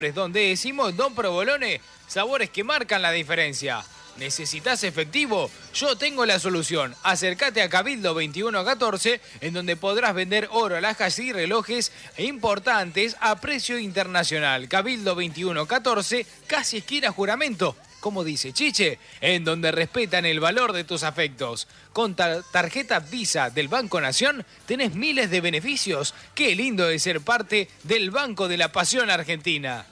donde decimos Don Provolone, sabores que marcan la diferencia. ¿Necesitas efectivo? Yo tengo la solución. Acércate a Cabildo 2114, en donde podrás vender oro, alhajas y relojes importantes a precio internacional. Cabildo 2114, casi esquina Juramento. Como dice Chiche, en donde respetan el valor de tus afectos. Con tarjeta Visa del Banco Nación tenés miles de beneficios. Qué lindo es ser parte del Banco de la Pasión Argentina.